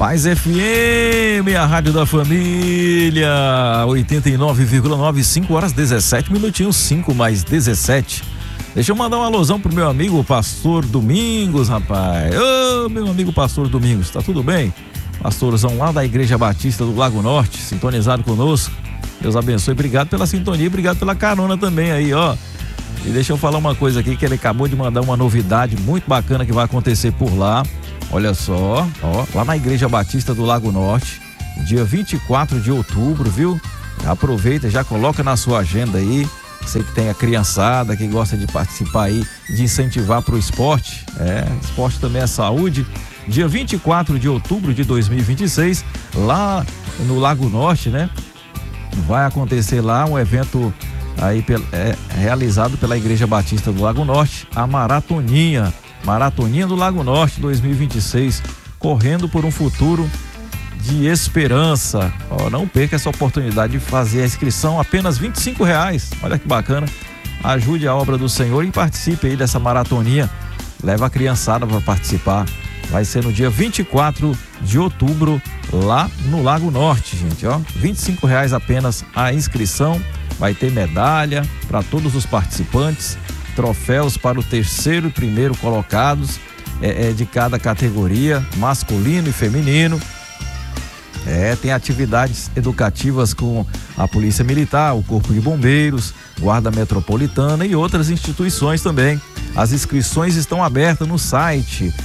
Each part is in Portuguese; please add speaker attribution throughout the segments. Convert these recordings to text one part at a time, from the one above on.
Speaker 1: Paz FM, a rádio da família, 89,9, 5 horas 17 minutinhos, 5 mais 17. Deixa eu mandar um alusão pro meu amigo Pastor Domingos, rapaz. Ô, meu amigo Pastor Domingos, tá tudo bem? Pastorzão lá da Igreja Batista do Lago Norte, sintonizado conosco. Deus abençoe, obrigado pela sintonia, obrigado pela carona também aí, ó. E deixa eu falar uma coisa aqui, que ele acabou de mandar uma novidade muito bacana que vai acontecer por lá. Olha só, ó, lá na Igreja Batista do Lago Norte, dia 24 de outubro, viu? Aproveita, já coloca na sua agenda aí. Você que tem a criançada, que gosta de participar aí, de incentivar para o esporte. Esporte também é saúde. Dia 24 de outubro de 2026, lá no Lago Norte, né? Vai acontecer lá um evento aí realizado pela Igreja Batista do Lago Norte, a Maratoninha do Lago Norte 2026, correndo por um futuro de esperança. Ó, não perca essa oportunidade de fazer a inscrição, apenas R$25. Olha que bacana. Ajude a obra do Senhor e participe aí dessa maratoninha. Leva a criançada para participar. Vai ser no dia 24 de outubro, lá no Lago Norte, gente, ó. R$25 apenas a inscrição. Vai ter medalha para todos os participantes, troféus para o terceiro e primeiro colocados de cada categoria, masculino e feminino. Tem atividades educativas com a Polícia Militar, o Corpo de Bombeiros, Guarda Metropolitana e outras instituições também. As inscrições estão abertas no site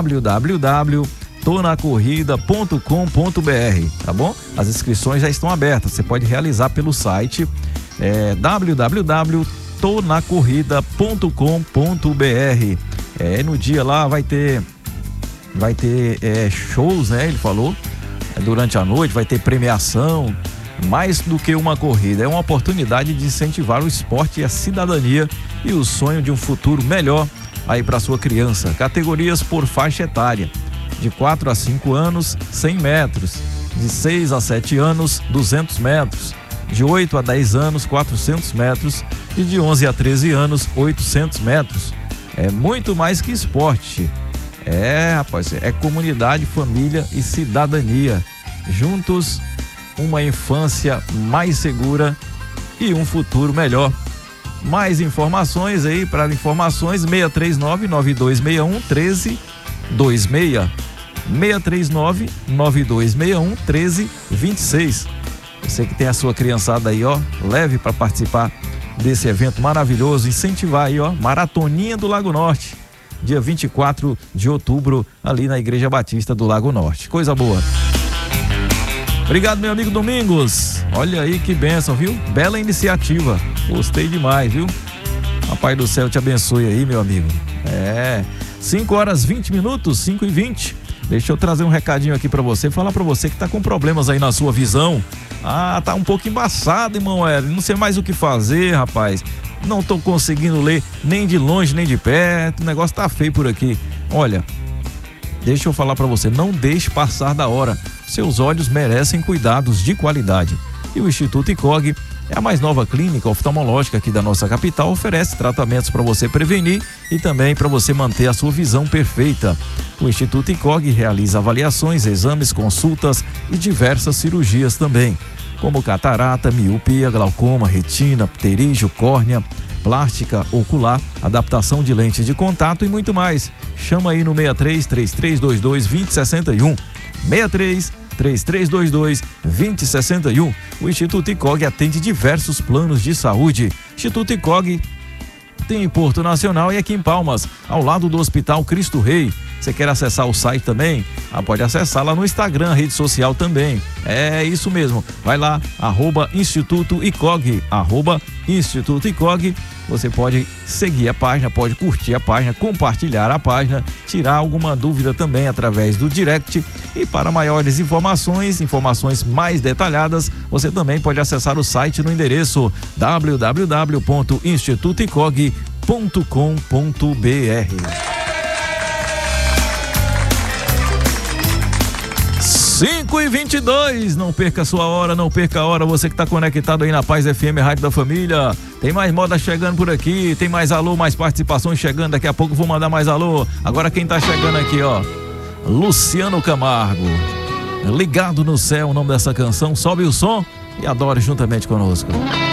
Speaker 1: www.tonacorrida.com.br, tá bom? As inscrições já estão abertas, você pode realizar pelo site www.tonacorrida.com.br. No dia lá vai ter shows, né? Ele falou, durante a noite vai ter premiação. Mais do que uma corrida, é uma oportunidade de incentivar o esporte e a cidadania e o sonho de um futuro melhor aí para sua criança. Categorias por faixa etária: de 4 a 5 anos, 100 metros; de 6 a 7 anos, 200 metros; de 8 a 10 anos, 400 metros; e de 11 a 13 anos, 800 metros. É muito mais que esporte. Rapaz, é comunidade, família e cidadania. Juntos, uma infância mais segura e um futuro melhor. Mais informações aí, para informações, 639-9261-1326. 639-9261-1326. Você que tem a sua criançada aí, ó, leve para participar desse evento maravilhoso, incentivar aí, ó, Maratoninha do Lago Norte, dia 24 de outubro, ali na Igreja Batista do Lago Norte. Coisa boa. Obrigado, meu amigo Domingos. Olha aí que bênção, viu? Bela iniciativa. Gostei demais, viu? Papai do céu te abençoe aí, meu amigo. 5 horas 20 minutos, 5h20. Deixa eu trazer um recadinho aqui pra você, falar pra você que tá com problemas aí na sua visão. Tá um pouco embaçado, irmão Hélio. Não sei mais o que fazer, rapaz. Não tô conseguindo ler nem de longe, nem de perto. O negócio tá feio por aqui. Olha, deixa eu falar pra você, não deixe passar da hora. Seus olhos merecem cuidados de qualidade. E o Instituto ICOG é a mais nova clínica oftalmológica aqui da nossa capital, oferece tratamentos para você prevenir e também para você manter a sua visão perfeita. O Instituto ICOG realiza avaliações, exames, consultas e diversas cirurgias também, como catarata, miopia, glaucoma, retina, pterígio, córnea, plástica ocular, adaptação de lente de contato e muito mais. Chama aí no 63-3322-2061. 63-3322-2061. O Instituto ICOG atende diversos planos de saúde. Instituto ICOG tem em Porto Nacional e aqui em Palmas, ao lado do Hospital Cristo Rei. Você quer acessar o site também? Pode acessar lá no Instagram, rede social também. É isso mesmo. Vai lá, @Instituto ICOG, @Instituto ICOG. Você pode seguir a página, pode curtir a página, compartilhar a página, tirar alguma dúvida também através do direct. E para maiores informações mais detalhadas, você também pode acessar o site no endereço www.institutoicog.com.br. 5h22, não perca a sua hora, não perca a hora, você que está conectado aí na Paz FM, Rádio da Família. Tem mais moda chegando por aqui, tem mais alô, mais participações chegando, daqui a pouco vou mandar mais alô. Agora quem tá chegando aqui, ó, Luciano Camargo. Ligado no Céu, o nome dessa canção. Sobe o som e adore juntamente conosco.